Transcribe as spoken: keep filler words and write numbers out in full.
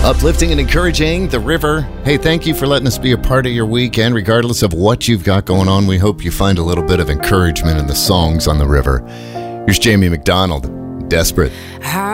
Uplifting and encouraging, The River. Hey, thank you for letting us be a part of your weekend. Regardless of what you've got going on, we hope you find a little bit of encouragement in the songs on The River. Here's Jamie McDonald, Desperate.